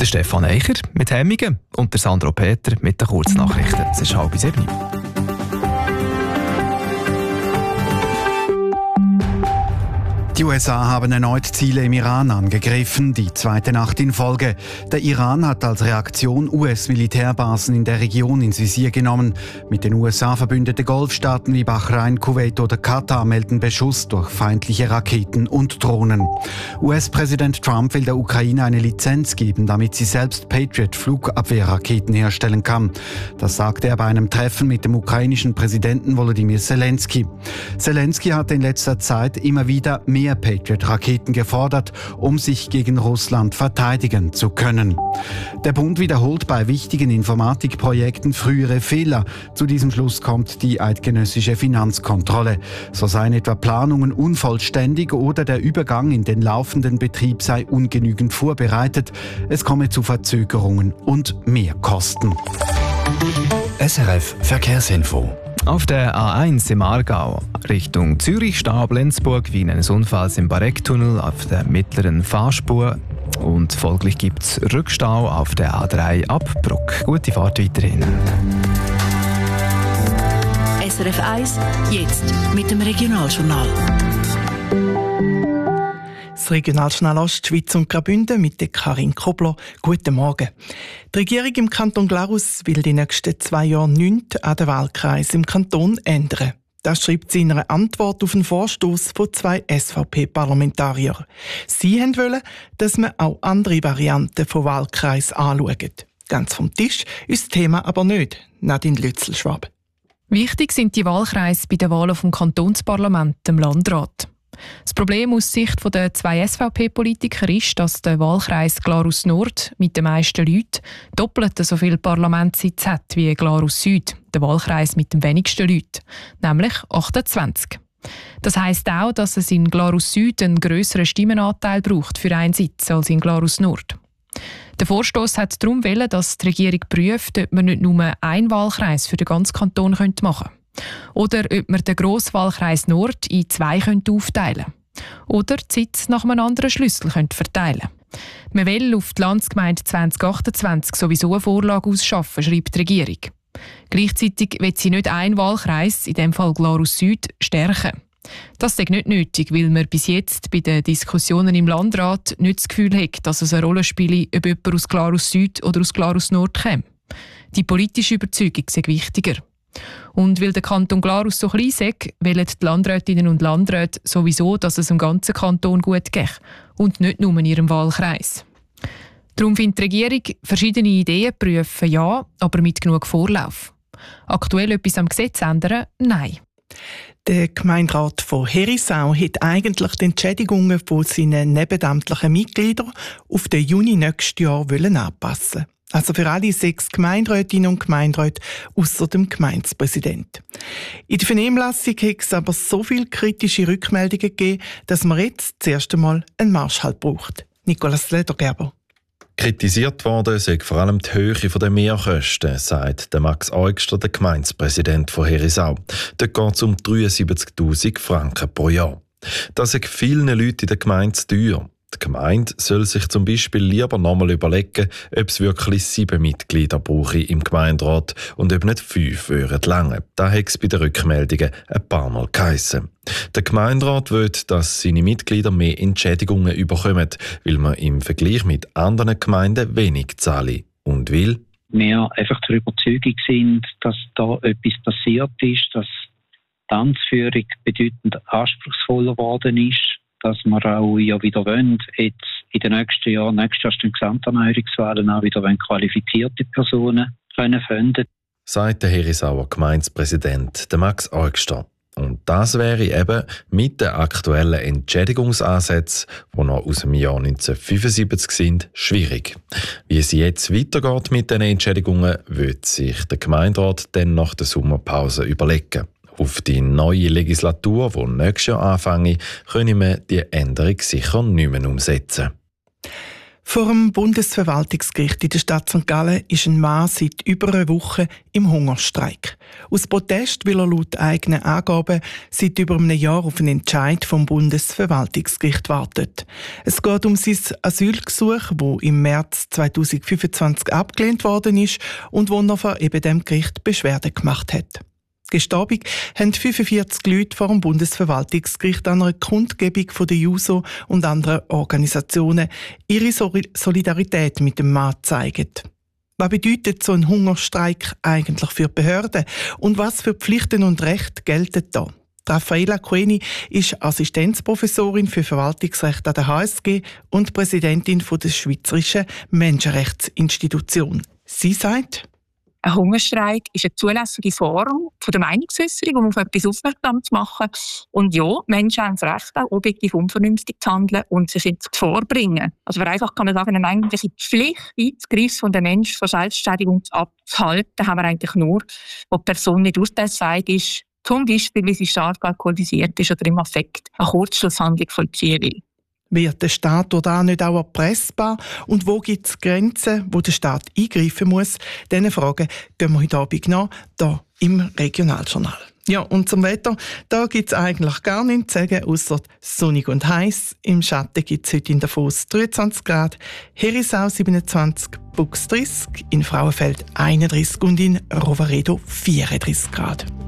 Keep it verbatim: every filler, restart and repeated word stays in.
Der Stefan Eicher mit Hemmingen und der Sandro Peter mit den Kurznachrichten. Es ist halb sieben. Die U S A haben erneut Ziele im Iran angegriffen, die zweite Nacht in Folge. Der Iran hat als Reaktion U S-Militärbasen in der Region ins Visier genommen. Mit den U S A verbündete Golfstaaten wie Bahrain, Kuwait oder Katar melden Beschuss durch feindliche Raketen und Drohnen. U S-Präsident Trump will der Ukraine eine Lizenz geben, damit sie selbst Patriot-Flugabwehrraketen herstellen kann. Das sagte er bei einem Treffen mit dem ukrainischen Präsidenten Volodymyr Zelensky. Zelensky hat in letzter Zeit immer wieder mehr mehr Patriot-Raketen gefordert, um sich gegen Russland verteidigen zu können. Der Bund wiederholt bei wichtigen Informatikprojekten frühere Fehler. Zu diesem Schluss kommt die eidgenössische Finanzkontrolle. So seien etwa Planungen unvollständig oder der Übergang in den laufenden Betrieb sei ungenügend vorbereitet. Es komme zu Verzögerungen und Mehrkosten. S R F Verkehrsinfo. Auf der A eins im Aargau Richtung Zürich, Stau Lenzburg wegen eines Unfalls im Barecktunnel auf der mittleren Fahrspur und folglich gibt es Rückstau auf der A drei ab Bruck. Gute Fahrt weiterhin. S R F eins, jetzt mit dem Regionaljournal. Das Regionaljournal Ostschweiz und Graubünden mit der Karin Kobler. Guten Morgen. Die Regierung im Kanton Glarus will die nächsten zwei Jahre nichts an den Wahlkreis im Kanton ändern. Das schreibt sie in einer Antwort auf einen Vorstoß von zwei S V P-Parlamentariern. Sie wollen, dass man auch andere Varianten von Wahlkreis anschaut. Ganz vom Tisch ist das Thema aber nicht. Nadine Lützel-Schwab. Wichtig sind die Wahlkreise bei der Wahl vom Kantonsparlament, dem Landrat. Das Problem aus Sicht der zwei S V P-Politiker ist, dass der Wahlkreis Glarus Nord mit den meisten Leuten doppelt so viele Parlamentssitze hat wie Glarus Süd, der Wahlkreis mit den wenigsten Leuten, nämlich achtundzwanzig. Das heisst auch, dass es in Glarus Süd einen grösseren Stimmenanteil braucht für einen Sitz als in Glarus Nord. Der Vorstoss hat darum gewollt, dass die Regierung prüft, ob man nicht nur einen Wahlkreis für den ganzen Kanton machen könnte. Oder ob man den Grosswahlkreis Nord in zwei aufteilen könnte. Oder die Sitze nach einem anderen Schlüssel verteilen könnte. Man will auf die Landsgemeinde zwanzig achtundzwanzig sowieso eine Vorlage ausschaffen, schreibt die Regierung. Gleichzeitig will sie nicht einen Wahlkreis, in diesem Fall Glarus Süd, stärken. Das ist nicht nötig, weil man bis jetzt bei den Diskussionen im Landrat nicht das Gefühl hat, dass es eine Rolle spielt, ob jemand aus Glarus Süd oder aus Glarus Nord kommt. Die politische Überzeugung ist wichtiger. Und weil der Kanton Glarus so klein ist, wollen die Landrätinnen und Landräte sowieso, dass es im ganzen Kanton gut geht und nicht nur in ihrem Wahlkreis. Darum findet die Regierung, verschiedene Ideen prüfen, ja, aber mit genug Vorlauf. Aktuell etwas am Gesetz ändern? Nein. Der Gemeinderat von Herisau hat eigentlich die Entschädigungen von seinen nebenamtlichen Mitgliedern auf den Juni nächstes Jahr anpassen. Also für alle sechs Gemeinderätinnen und Gemeinderäte ausser dem Gemeindepräsident. In der Vernehmlassung hat es aber so viele kritische Rückmeldungen gegeben, dass man jetzt das erste Mal einen Marschhalt braucht. Nicolas Ledergerber. Kritisiert worden sei vor allem die Höhe der Mehrkosten, sagt der Max Eugster, der Gemeindepräsident von Herisau. Dort geht es um dreiundsiebzigtausend Franken pro Jahr. Das ist vielen Leuten in der Gemeinde zu teuer. Die Gemeinde soll sich zum Beispiel lieber nochmal überlegen, ob es wirklich sieben Mitglieder brauche im Gemeinderat und ob nicht fünf würden lange. Da hat es bei den Rückmeldungen ein paar Mal geheissen. Der Gemeinderat will, dass seine Mitglieder mehr Entschädigungen bekommen, weil man im Vergleich mit anderen Gemeinden wenig zahle. Und will wir einfach der Überzeugung sind, dass da etwas passiert ist, dass die Amtsführung bedeutend anspruchsvoller geworden ist, dass wir auch ja wieder wollen, jetzt in den nächsten Jahren, nächstes Jahr stehen Gesamterneuerungswahlen auch wieder qualifizierte Personen können finden. Sagt der Herisauer Gemeindepräsident Max Eugster. Und das wäre eben mit den aktuellen Entschädigungsansätzen, die noch aus dem Jahr neunzehnhundertfünfundsiebzig sind, schwierig. Wie es jetzt weitergeht mit den Entschädigungen, wird sich der Gemeinderat dann nach der Sommerpause überlegen. Auf die neue Legislatur, die nächstes Jahr anfange, können wir die Änderung sicher nicht mehr umsetzen. Vor dem Bundesverwaltungsgericht in der Stadt Sankt Gallen ist ein Mann seit über einer Woche im Hungerstreik. Aus Protest will er laut eigenen Angaben seit über einem Jahr auf einen Entscheid vom Bundesverwaltungsgericht wartet. Es geht um sein Asylgesuch, das im März zweitausendfünfundzwanzig abgelehnt worden ist und wo er vor eben dem Gericht Beschwerde gemacht hat. Gestern Abend haben fünfundvierzig Leute vor dem Bundesverwaltungsgericht an einer Kundgebung von der JUSO und anderen Organisationen ihre Solidarität mit dem Mann gezeigt. Was bedeutet so ein Hungerstreik eigentlich für die Behörden und was für Pflichten und Rechte gelten da? Raffaella Coeni ist Assistenzprofessorin für Verwaltungsrecht an der H S G und Präsidentin der Schweizerischen Menschenrechtsinstitution. Sie sagt: Ein Hungerstreik ist eine zulässige Form von der Meinungsäußerung, um auf etwas aufmerksam zu machen. Und ja, Menschen haben das Recht, auch objektiv unvernünftig zu handeln und sich jetzt vorbringen. Also vereinfacht kann man sagen, eine eigentliche Pflicht, Eingriff von den Menschen von Selbstständigung abzuhalten, haben wir eigentlich nur, wo die Person nicht urteilsfähig ist, zum Beispiel, weil sie stark alkoholisiert ist oder im Affekt eine Kurzschlusshandlung vollziehen will. Wird der Staat oder nicht auch erpressbar? Und wo gibt es Grenzen, wo der Staat eingreifen muss? Diese Fragen gehen wir heute Abend nach, hier im Regionaljournal. Ja, und zum Wetter, da gibt es eigentlich gar nichts zu sagen, ausser sonnig und heiß. Im Schatten gibt es heute in Davos dreiundzwanzig Grad, Herisau siebenundzwanzig, Bux dreißig, in Frauenfeld einunddreißig und in Roveredo vierunddreißig Grad.